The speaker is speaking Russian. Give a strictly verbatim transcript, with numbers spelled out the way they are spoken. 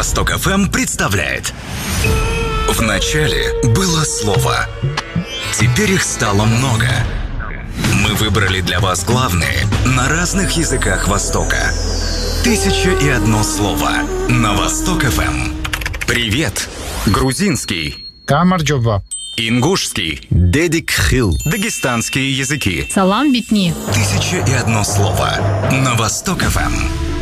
Восток эф эм представляет. В начале было слово. Теперь их стало много. Мы выбрали для вас главные на разных языках Востока. Тысяча и одно слово на Восток эф эм. Привет. Грузинский. Камарджоба. Ингушский. Дедик Хил. Дагестанские языки. Салам битни. Тысяча и одно слово на Восток эф эм.